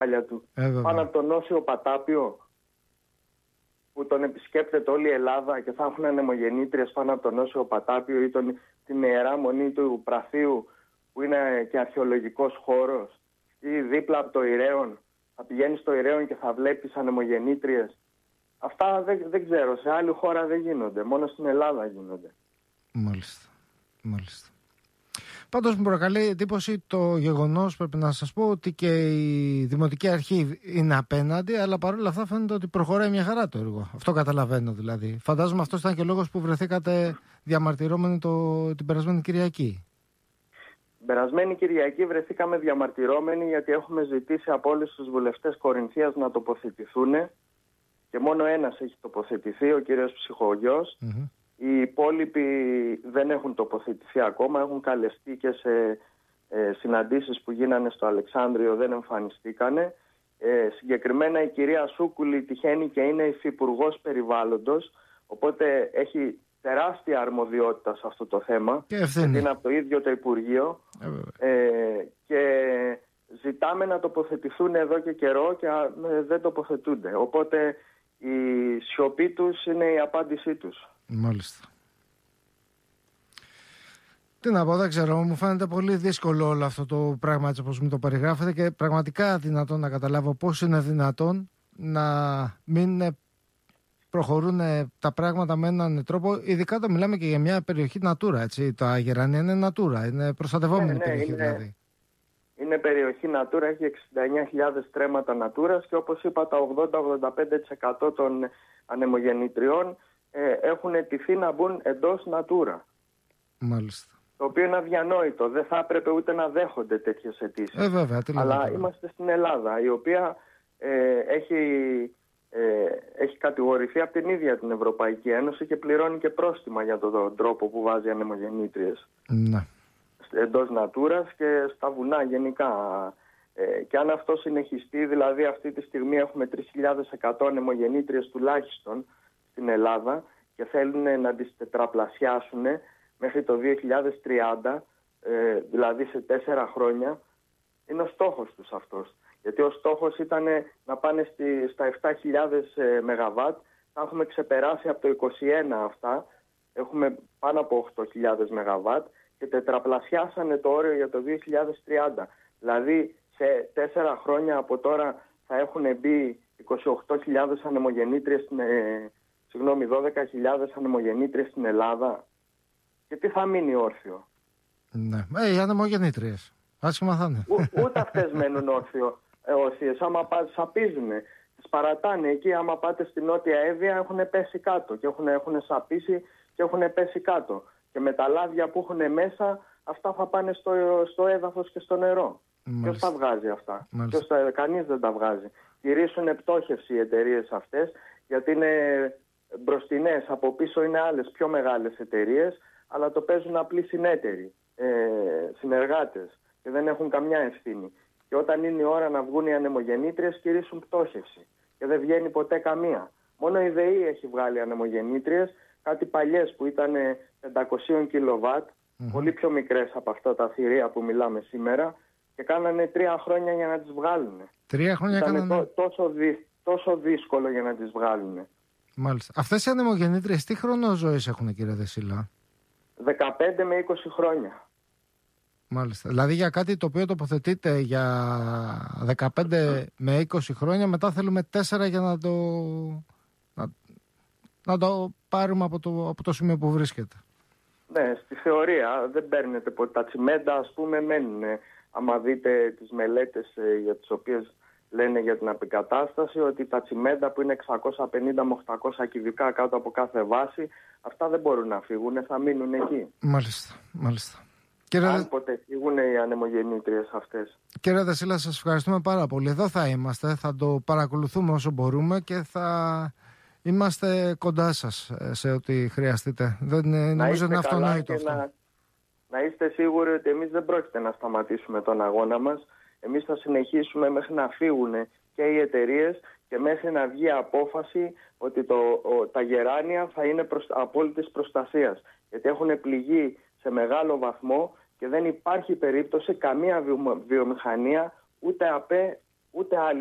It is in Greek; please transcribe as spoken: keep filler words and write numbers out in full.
του. Ε, πάνω από τον Όσιο Πατάπιο, που τον επισκέπτεται όλη η Ελλάδα και θα έχουν ανεμογεννήτριες πάνω από τον Όσιο Πατάπιο ή τον, την Ιερά Μονή του Πραθείου, που είναι και αρχαιολογικός χώρος, ή δίπλα από το Ηραίον. Θα πηγαίνεις στο Ηραίον και θα βλέπεις ανεμογεννήτριες. Αυτά δεν, δεν ξέρω, σε άλλη χώρα δεν γίνονται, μόνο στην Ελλάδα γίνονται. Μάλιστα, μάλιστα. Πάντως μου προκαλεί εντύπωση το γεγονός, πρέπει να σας πω, ότι και η Δημοτική Αρχή είναι απέναντι, αλλά παρόλα αυτά φαίνεται ότι προχωράει μια χαρά το έργο. Αυτό καταλαβαίνω δηλαδή. Φαντάζομαι αυτός ήταν και ο λόγος που βρεθήκατε διαμαρτυρόμενοι το, την περασμένη Κυριακή. Την περασμένη Κυριακή βρεθήκαμε διαμαρτυρόμενοι γιατί έχουμε ζητήσει από όλους τους βουλευτές Κορινθίας να τοποθετηθούν και μόνο ένας έχει τοποθετηθεί, ο κύριος Ψυχογιός. Mm-hmm. Οι υπόλοιποι δεν έχουν τοποθετηθεί ακόμα, έχουν καλεστεί και σε ε, συναντήσεις που γίνανε στο Αλεξάνδριο, δεν εμφανιστήκανε. Ε, συγκεκριμένα η κυρία Σούκουλη τυχαίνει και είναι υφυπουργός περιβάλλοντος, οπότε έχει τεράστια αρμοδιότητα σε αυτό το θέμα. Και ευθύνη. Είναι από το ίδιο το Υπουργείο. Ε, ε, και ζητάμε να τοποθετηθούν εδώ και καιρό και ε, δεν τοποθετούνται. Οπότε η σιωπή τους είναι η απάντησή τους. Μάλιστα. Τι να πω, δεν ξέρω, μου φαίνεται πολύ δύσκολο όλο αυτό το πράγμα έτσι όπως μου το περιγράφετε και πραγματικά δυνατόν να καταλάβω πώς είναι δυνατόν να μην προχωρούν τα πράγματα με έναν τρόπο, ειδικά το μιλάμε και για μια περιοχή Natura, έτσι, τα Γεράνια είναι Natura, είναι προστατευόμενη ναι, ναι, περιοχή είναι, δηλαδή. Είναι περιοχή Natura, έχει εξήντα εννιά χιλιάδες στρέμματα Natura και όπως είπα τα ογδόντα με ογδόντα πέντε τοις εκατό των ανεμογεννητριών ε, έχουν αιτηθεί να μπουν εντός Natura. Μάλιστα. Το οποίο είναι αδιανόητο. Δεν θα έπρεπε ούτε να δέχονται τέτοιες αιτήσεις. Ε, βέβαια, Αλλά τώρα. Είμαστε στην Ελλάδα, η οποία ε, έχει, ε, έχει κατηγορηθεί από την ίδια την Ευρωπαϊκή Ένωση και πληρώνει και πρόστιμα για τον τρόπο που βάζει ανεμογεννήτριες. Ναι. Εντός Νατούρας και στα βουνά γενικά. Ε, και αν αυτό συνεχιστεί, δηλαδή αυτή τη στιγμή έχουμε τρεις χιλιάδες εκατό ανεμογεννήτριες τουλάχιστον στην Ελλάδα και θέλουν να τις τετραπλασιάσουν μέχρι το δύο χιλιάδες τριάντα, ε, δηλαδή σε τέσσερα χρόνια, είναι ο στόχος τους αυτός. Γιατί ο στόχος ήταν να πάνε στη, στα επτά χιλιάδες ε, μεγαβάτ, θα έχουμε ξεπεράσει από το είκοσι ένα αυτά, έχουμε πάνω από οκτώ χιλιάδες μεγαβάτ και τετραπλασιάσανε το όριο για το δύο χιλιάδες τριάντα. Δηλαδή σε τέσσερα χρόνια από τώρα θα έχουν μπει είκοσι οκτώ χιλιάδες ανεμογεννήτριες, ε, συγγνώμη, δώδεκα χιλιάδες ανεμογεννήτριες στην Ελλάδα. Και τι θα μείνει όρθιο? Ναι, ε, οι ανεμογεννήτριες. Άσχημα θα είναι. Ού, ούτε αυτές μένουν όρθιο, ε, όρθιες. Άμα σαπίζουνε, τις παρατάνε εκεί. Άμα πάτε στην Νότια Εύβοια έχουν πέσει κάτω και έχουν, έχουν σαπίσει και έχουν πέσει κάτω. Και με τα λάδια που έχουν μέσα, αυτά θα πάνε στο, στο έδαφος και στο νερό. Ποιος τα βγάζει αυτά? Ποιος τα, κανείς δεν τα βγάζει. Γυρίσουν πτώχευση οι εταιρείες αυτές, γιατί είναι μπροστινές, από πίσω είναι άλλες πιο μεγάλες εταιρείες, αλλά το παίζουν απλοί συνέτεροι, ε, συνεργάτες και δεν έχουν καμιά ευθύνη. Και όταν είναι η ώρα να βγουν οι ανεμογεννήτριες, κηρύσσουν πτώχευση και δεν βγαίνει ποτέ καμία. Μόνο η ΔΕΗ έχει βγάλει ανεμογεννήτριες, κάτι παλιές που ήταν πεντακόσια κιλοβάτ, mm-hmm. πολύ πιο μικρές από αυτά τα θηρία που μιλάμε σήμερα, και κάνανε τρία χρόνια για να τις βγάλουν. Τρία χρόνια κάνανε. Τό, τόσο, δυ, τόσο δύσκολο για να τις βγάλουν. Μάλιστα. Αυτές οι ανεμογεννήτριες τι χρόνο ζωής έχουν, κύριε Δεσίλα? δεκαπέντε με είκοσι χρόνια. Μάλιστα. Δηλαδή για κάτι το οποίο τοποθετείται για δεκαπέντε με είκοσι χρόνια, μετά θέλουμε τέσσερα για να το, να, να το πάρουμε από το, από το σημείο που βρίσκεται. Ναι, στη θεωρία δεν παίρνετε ποτέ. Τα τσιμέντα, ας πούμε, μένουν. Άμα δείτε τις μελέτες ε, για τις οποίες λένε για την αποκατάσταση, ότι τα τσιμέντα που είναι εξακόσια πενήντα με οχτακόσια κυβικά κάτω από κάθε βάση, αυτά δεν μπορούν να φύγουν, θα μείνουν εκεί. Μάλιστα, μάλιστα. Αν Δε... ποτέ φύγουν οι ανεμογεννήτριες αυτές. Κύριε Δεσίλα, σας ευχαριστούμε πάρα πολύ. Εδώ θα είμαστε, θα το παρακολουθούμε όσο μπορούμε και θα είμαστε κοντά σας σε ό,τι χρειαστείτε. Δεν, νομίζω είναι αυτονόητο αυτό. Να, να είστε σίγουροι ότι εμείς δεν πρόκειται να σταματήσουμε τον αγώνα μας. Εμείς θα συνεχίσουμε μέχρι να φύγουν και οι εταιρείες και μέχρι να βγει απόφαση ότι το, ο, τα γεράνια θα είναι προς, απόλυτης προστασίας. Γιατί έχουν πληγεί σε μεγάλο βαθμό και δεν υπάρχει περίπτωση καμία βιομηχανία, ούτε ΑΠΕ, ούτε άλλοι.